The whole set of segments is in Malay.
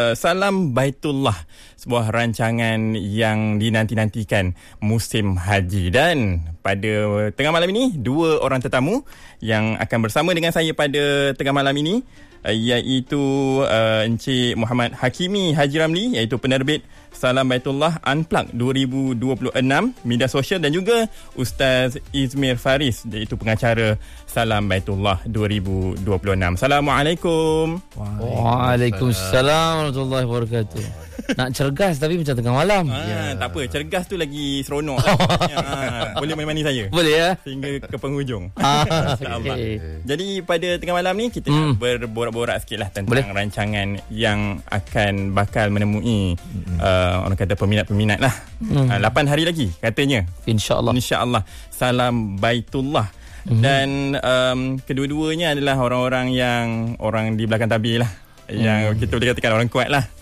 Salam Baitullah, sebuah rancangan yang dinanti-nantikan musim haji. Dan pada tengah malam ini, dua orang tetamu yang akan bersama dengan saya pada tengah malam ini, iaitu Encik Muhammad Hakimi Haji Ramli, iaitu penerbit Salam Baitullah Unplugged 2026 media sosial, dan juga Ustaz Izmir Faris, iaitu pengacara Salam Baitullah 2026. Assalamualaikum. Waalaikumsalam warahmatullahi wabarakatuh. Nak cergas tapi macam tengah malam. Tak apa, cergas tu lagi seronok. Boleh menemani saya. Boleh ya? Sehingga ke penghujung. Okay. Jadi pada tengah malam ni kita nak berborak-borak sikit lah tentang rancangan yang akan bakal menemui orang kata peminat-peminat lah. 8 hari lagi katanya. InsyaAllah. Salam Baitullah. Dan kedua-duanya adalah orang-orang yang orang di belakang tabir lah, yang kita boleh katakan orang kuat lah.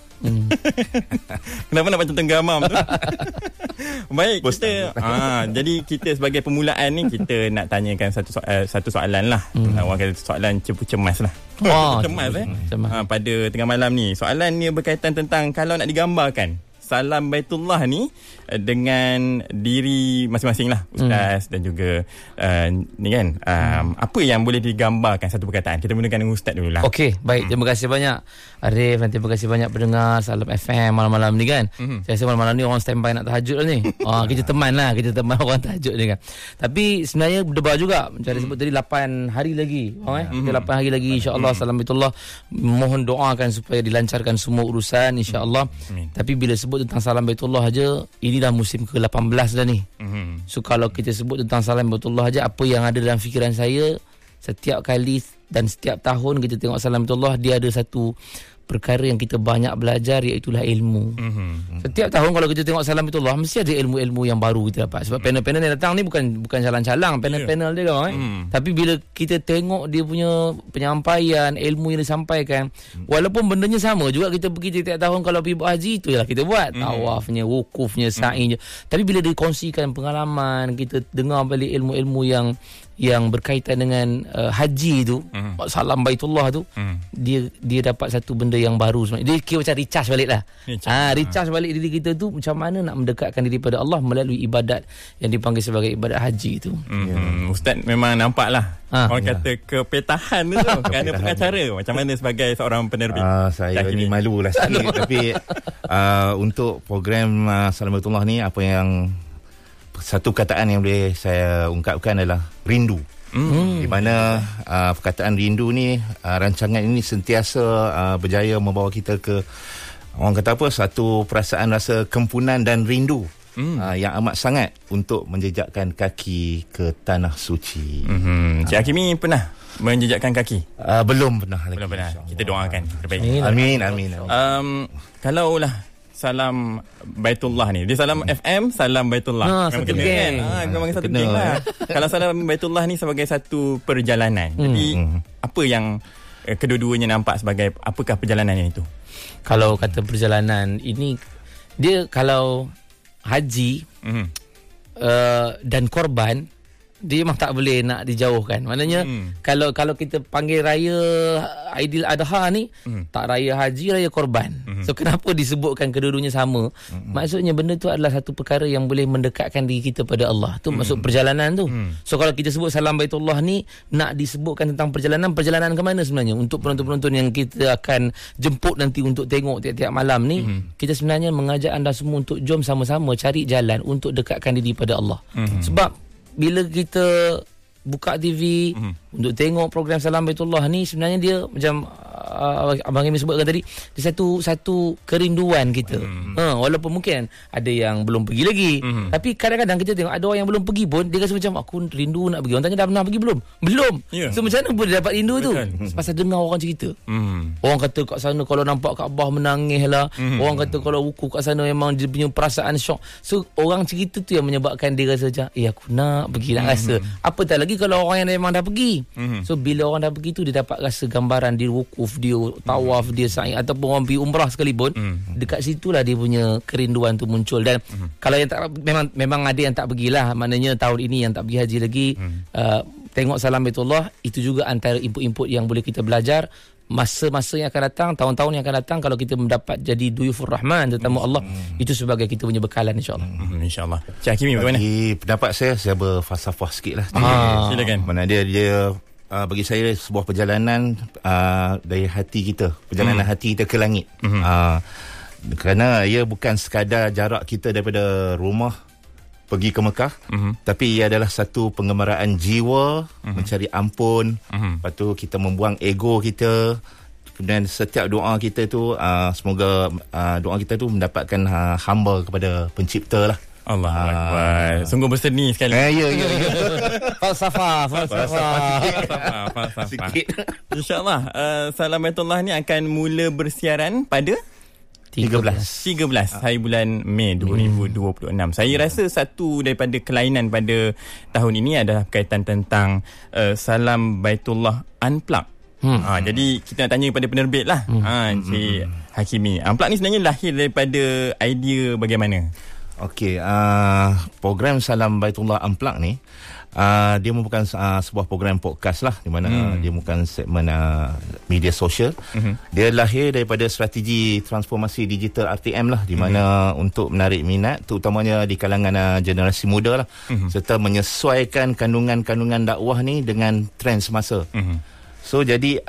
Kenapa nak macam tenggamam tu? Baik, kita jadi kita sebagai permulaan ni, kita nak tanyakan satu soalan lah. Orang kata soalan cemas lah. Cemas pada tengah malam ni. Soalan ni berkaitan tentang kalau nak digambarkan Salam Baitullah ni dengan diri masing-masing lah, Ustaz dan juga ni kan, apa yang boleh digambarkan satu perkataan? Kita mulakan dengan Ustaz dulu lah. Okey, baik. Terima kasih banyak Arif, dan terima kasih banyak pendengar Salam FM malam-malam ni kan. Saya rasa malam-malam ni orang standby nak tahajud lah ni. Kita teman orang tahajud ni kan. Tapi sebenarnya berdebar juga. Macam dia sebut tadi 8 hari lagi. 8 hari lagi insya-Allah Salam Baitullah. Mohon doakan supaya dilancarkan semua urusan insya-Allah. Tapi bila sebut tentang Salam Baitullah aja, ini dah musim ke-18 dah ni. So kalau kita sebut tentang Salam Baitullah aja, apa yang ada dalam fikiran saya setiap kali dan setiap tahun kita tengok Salam Baitullah, dia ada satu perkara yang kita banyak belajar, iaitulah ilmu. Setiap tahun kalau kita tengok Salam Baitullah, mesti ada ilmu-ilmu yang baru kita dapat. Sebab panel-panel yang datang ni bukan calang-calang panel-panel dia kan. Tapi bila kita tengok dia punya penyampaian, ilmu yang disampaikan, walaupun bendanya sama juga, kita pergi setiap tahun kalau pergi buat haji, itulah kita buat tawafnya, wukufnya, sa'inya. Tapi bila dikongsikan pengalaman, kita dengar balik ilmu-ilmu yang berkaitan dengan haji tu, Salam Baitullah tu, dia dapat satu benda yang baru sebenarnya. Dia kira macam recharge balik lah. Recharge balik diri kita tu, macam mana nak mendekatkan diri pada Allah melalui ibadat yang dipanggil sebagai ibadat haji tu. Ustaz memang nampak lah orang kata kepetahan tu kerana pengacara. Macam mana sebagai seorang penerbit? Saya ni malu lah sikit. Tapi untuk program Salam Baitullah ni, apa yang satu perkataan yang boleh saya ungkapkan adalah rindu. Di mana perkataan rindu ni, rancangan ini sentiasa berjaya membawa kita ke, orang kata apa, satu perasaan rasa kempunan dan rindu yang amat sangat untuk menjejakkan kaki ke tanah suci. Cik Hakimi pernah menjejakkan kaki? Belum pernah lagi. Belum pernah. Kita doakan terbaik. Amin. Kalau lah Salam Baitullah ni, dia Salam FM, Salam Baitullah. Memang kena kan? Memang satu geng lah. Kalau Salam Baitullah ni sebagai satu perjalanan. Jadi apa yang kedua-duanya nampak sebagai, apakah perjalanan itu? Kalau kata perjalanan ini, dia kalau haji dan korban, dia memang tak boleh nak dijauhkan. Maknanya kalau kita panggil raya Aidil Adha ni, tak raya haji, raya korban. So kenapa disebutkan kedua-duanya sama? Maksudnya benda tu adalah satu perkara yang boleh mendekatkan diri kita pada Allah. Tu maksud perjalanan tu. So kalau kita sebut Salam Baitullah ni nak disebutkan tentang perjalanan ke mana sebenarnya? Untuk penonton-penonton yang kita akan jemput nanti untuk tengok tiap-tiap malam ni, kita sebenarnya mengajak anda semua untuk jom sama-sama cari jalan untuk dekatkan diri pada Allah. Sebab bila kita buka TV untuk tengok program Salam Baitullah ni, sebenarnya dia macam Abang Amy sebutkan tadi, dia satu kerinduan kita. Walaupun mungkin ada yang belum pergi lagi, tapi kadang-kadang kita tengok ada orang yang belum pergi pun, dia rasa macam aku rindu nak pergi. Orang tanya dah pernah pergi belum? So macam mana boleh dapat rindu tu? Pasal dengar orang cerita. Orang kata kat sana kalau nampak Kaabah menangis lah. Orang kata kalau wukuf kat sana memang dia punya perasaan syok. So orang cerita tu yang menyebabkan dia rasa macam aku nak pergi, nak rasa. Apatah lagi kalau orang yang memang dah pergi. So bila orang dah pergi tu, dia dapat rasa gambaran dia wukuf, dia tawaf, dia sa'i, ataupun orang pergi umrah sekalipun, dekat situlah dia punya kerinduan tu muncul. Dan kalau yang tak, memang ada yang tak pergilah, maknanya tahun ini yang tak pergi haji lagi, tengok Salam Baitullah, itu juga antara input-input yang boleh kita belajar. masa-masa yang akan datang, tahun-tahun yang akan datang, kalau kita mendapat jadi duyufur rahman, tetamu Allah, itu sebagai kita punya bekalan, insyaAllah. InsyaAllah. Cik Hakimi bagaimana? Pendapat saya berfalsafah sikit lah. Silakan. Mana dia bagi saya sebuah perjalanan dari hati kita, perjalanan hati kita ke langit. Kerana ia bukan sekadar jarak kita daripada rumah pergi ke Mekah, tapi ia adalah satu pengembaraan jiwa, mencari ampun, lepas tu kita membuang ego kita, dan setiap doa kita tu semoga doa kita tu mendapatkan hamba kepada pencipta lah. Allah Akbar. Sungguh berseni sekali. Ya. Falsafah Sikit. InsyaAllah Salam Baitullah ni akan mula bersiaran pada 13 hari bulan Mei 2026. Saya rasa satu daripada kelainan pada tahun ini adalah berkaitan tentang Salam Baitullah Unplugged. Jadi kita nak tanya kepada penerbit lah, Encik Hakimi, Unplugged ni sebenarnya lahir daripada idea bagaimana? Okey, program Salam Baitullah Unplugged ni dia merupakan sebuah program podcast lah, di mana dia merupakan segmen media sosial. Dia lahir daripada strategi transformasi digital RTM lah, di mana untuk menarik minat terutamanya di kalangan generasi muda lah, serta menyesuaikan kandungan-kandungan dakwah ni dengan trend semasa. So jadi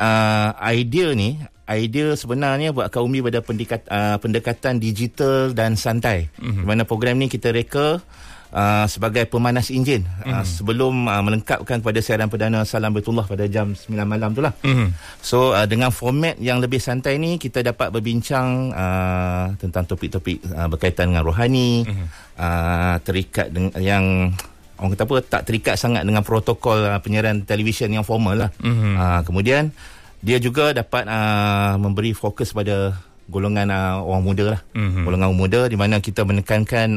idea sebenarnya buat kaum umi pada pendekatan digital dan santai, di mana program ni kita reka sebagai pemanas enjin sebelum melengkapkan pada siaran perdana Salam Baitullah pada jam 9 malam tu lah. So dengan format yang lebih santai ni, kita dapat berbincang tentang topik-topik berkaitan dengan rohani, terikat dengan yang orang kata apa, tak terikat sangat dengan protokol penyiaran televisyen yang formal lah. Kemudian dia juga dapat memberi fokus pada golongan orang muda lah, golongan orang muda, di mana kita menekankan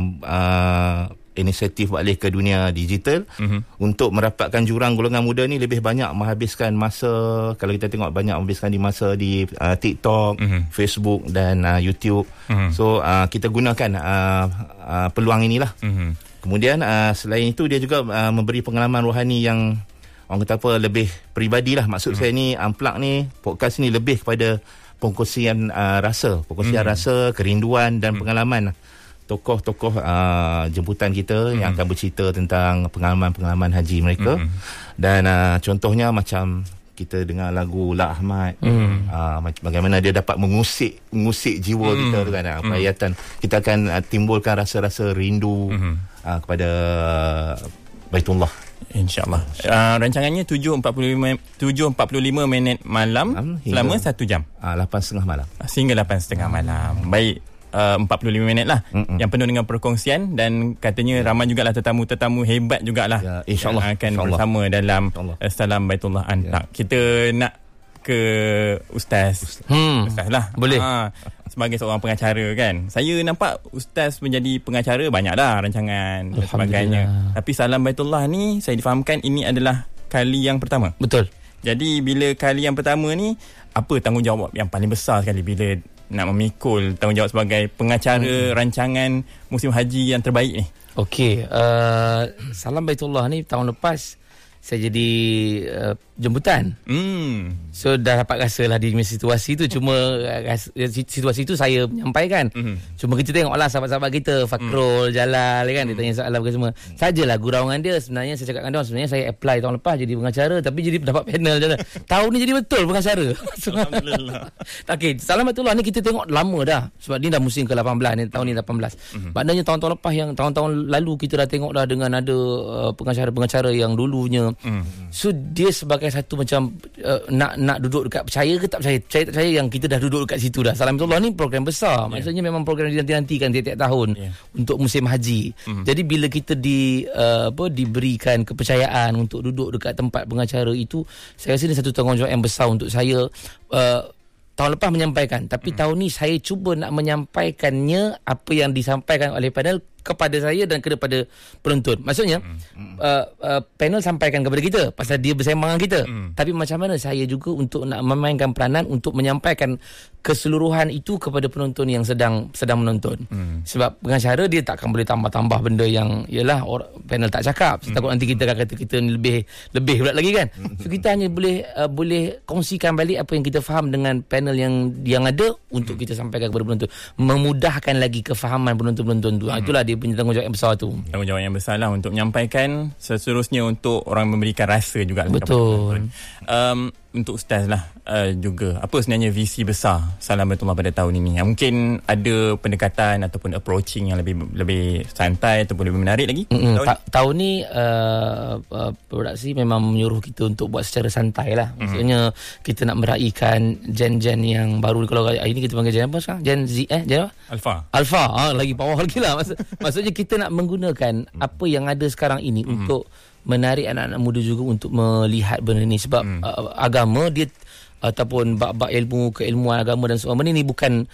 inisiatif balik ke dunia digital untuk merapatkan jurang golongan muda ni lebih banyak menghabiskan masa, kalau kita tengok banyak menghabiskan di masa di TikTok, Facebook dan YouTube. So kita gunakan peluang inilah. Kemudian selain itu dia juga memberi pengalaman rohani yang orang kata apa, lebih peribadi lah. Maksud saya ni Unplugged ni, podcast ni lebih kepada pengkongsian rasa, kerinduan dan pengalaman tokoh-tokoh jemputan kita yang akan bercerita tentang pengalaman-pengalaman haji mereka. Dan contohnya macam kita dengar lagu La Ahmad, bagaimana dia dapat mengusik jiwa kita tu kan, perhayatan kita akan timbulkan rasa-rasa rindu kepada Baitullah. InsyaAllah. Rancangannya 7.45 minit malam selama 1 jam. 8.30 malam. Sehingga 8.30 malam. Baik, 45 minit lah yang penuh dengan perkongsian, dan katanya ramai jugalah tetamu-tetamu hebat jugalah InsyaAllah akan bersama dalam Salam Baitullah Unplugged. Kita nak ke Ustaz lah. Boleh. Sebagai seorang pengacara kan, saya nampak Ustaz menjadi pengacara banyak dah rancangan dan sebagainya. Tapi Salam Baitullah ni saya difahamkan ini adalah kali yang pertama. Betul. Jadi bila kali yang pertama ni, apa tanggungjawab yang paling besar sekali bila nak memikul tanggungjawab sebagai pengacara rancangan musim haji yang terbaik ni? Okey, Salam Baitullah ni tahun lepas saya jadi jemputan. So dah dapat rasa lah di situasi tu. Cuma situasi tu saya menyampaikan. Cuma kita tengoklah sahabat-sahabat kita, Fakrul, Jalal kan, dia tanya soalan ke semua. Sajalah gurauan dia. Sebenarnya saya cakap dengan dia, sebenarnya saya apply tahun lepas jadi pengacara, tapi jadi dapat panel je. Tahun ni jadi betul pengacara. Alhamdulillah. Okey, Salam Baitullah ni kita tengok lama dah. Sebab ni dah musim ke-18 ni, tahun ni 18. Maknanya tahun-tahun lepas, yang tahun-tahun lalu kita dah tengok dah dengan ada pengacara-pengacara yang dulunya. So dia sebagai satu macam nak duduk dekat, percaya ke tak percaya, tak percaya, yang kita dah duduk dekat situ dah. Salam Baitullah ni program besar. Maksudnya memang program dinanti-nantikan tiap-tiap tahun untuk musim haji. Jadi bila kita diberikan kepercayaan untuk duduk dekat tempat pengacara itu, saya rasa ini satu tanggungjawab yang besar untuk saya. Tahun lepas menyampaikan, tapi tahun ni saya cuba nak menyampaikannya apa yang disampaikan oleh panel kepada saya dan kepada penonton. Maksudnya panel sampaikan kepada kita pasal dia bersembang dengan kita. Tapi macam mana saya juga untuk nak memainkan peranan untuk menyampaikan keseluruhan itu kepada penonton yang sedang menonton. Sebab dengan cara dia takkan boleh tambah-tambah benda yang yalah panel tak cakap. Takut nanti kita akan kata kita ni lebih pula lagi kan. So kita hanya boleh kongsikan balik apa yang kita faham dengan panel yang ada untuk kita sampaikan kepada penonton, memudahkan lagi kefahaman penonton-penonton tu. Itulah dia punya tanggungjawab yang besar tu. Tanggungjawab yang besar lah untuk menyampaikan, seterusnya untuk orang memberikan rasa juga. Betul. Untuk Ustaz lah juga, apa sebenarnya visi besar Salamatullah pada tahun ini? Mungkin ada pendekatan ataupun approaching yang lebih santai ataupun lebih menarik lagi? Tahun ni produksi memang menyuruh kita untuk buat secara santai lah. Maksudnya kita nak meraihkan gen yang baru. Kalau hari ni kita panggil gen apa sekarang? Gen Z Gen apa? Alpha. Lagi bawah lagi lah. Maksudnya kita nak menggunakan apa yang ada sekarang ini untuk menarik anak-anak muda juga untuk melihat benda ni. Sebab agama dia ataupun bab-bab ilmu, keilmuan agama dan semua benda ni bukan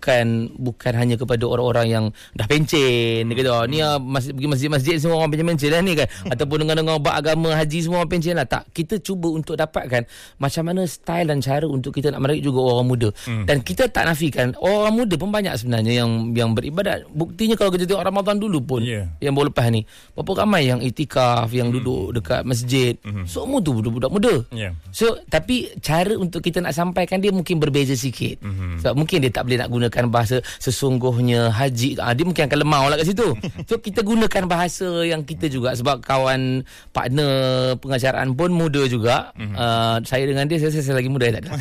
hanya kepada orang-orang yang dah pencen. Dia kata ni pergi masjid-masjid semua orang pencen-pencen lah ni kan. Ataupun dengan bab agama haji semua orang pencen lah. Tak, kita cuba untuk dapatkan macam mana style dan cara untuk kita nak menarik juga orang muda. Dan kita tak nafikan orang muda pun banyak sebenarnya yang beribadat. Buktinya kalau kita tengok Ramadan dulu pun yang baru lepas ni, berapa ramai yang itikaf, yang duduk dekat masjid. Semua tu budak-budak muda. So tapi cara untuk kita nak sampaikan dia mungkin berbeza sikit. Sebab mungkin dia tak boleh nak gunakan bahasa sesungguhnya haji, dia mungkin akan lemah lah kat situ. So kita gunakan bahasa yang kita juga, sebab kawan partner pengacaraan pun muda juga. Saya dengan dia, saya lagi muda tak ada.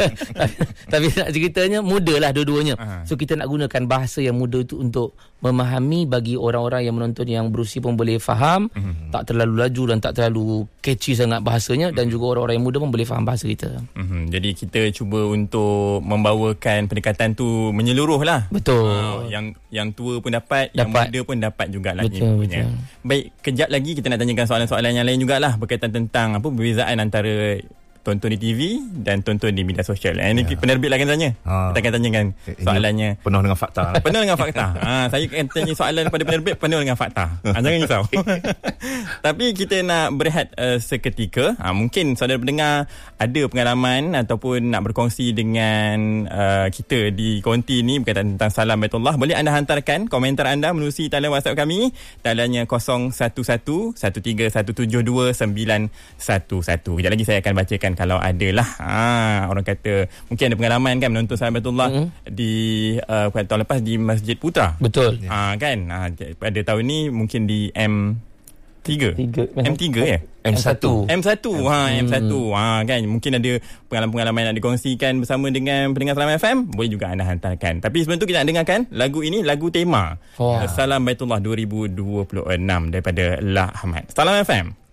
Tapi nak ceritanya muda lah dua-duanya. So kita nak gunakan bahasa yang muda itu untuk memahami bagi orang-orang yang menonton yang berusia pun boleh faham, tak terlalu laju dan tak terlalu catchy sangat bahasanya, dan juga orang-orang yang muda pun boleh faham bahasa kita. Jadi kita cuba untuk membawakan pendekatan tu menyeluruh lah. Betul. Yang tua pun dapat, yang muda pun dapat jugalah. Betul. Baik, kejap lagi kita nak tanyakan soalan-soalan yang lain jugalah berkaitan tentang apa perbezaan antara tonton di TV dan tonton di media sosial. Ini penerbit lah akan tanya. Kita akan tanyakan soalannya. Penuh dengan fakta. Penuh dengan fakta. Saya akan tanya soalan pada penerbit penuh dengan fakta. Jangan risau. Tapi kita nak berehat seketika. Mungkin saudara pendengar ada pengalaman ataupun nak berkongsi dengan kita di konti ni berkaitan tentang Salam Baitullah. Boleh anda hantarkan komentar anda melalui talian WhatsApp kami. Taliannya 011 13172911. Kejap lagi saya akan bacakan kalau adalah orang kata mungkin ada pengalaman kan menonton Salam Baitullah di tahun lepas di Masjid Putra. Betul. Kan pada tahun ni mungkin di M3 ya? M1. M1 kan mungkin ada pengalaman-pengalaman yang nak dikongsikan bersama dengan pendengar Salam FM, boleh juga anda hantarkan. Tapi sebelum tu kita nak dengarkan lagu ini, lagu tema Salam Baitullah 2026 daripada La Ahmad. Salam FM.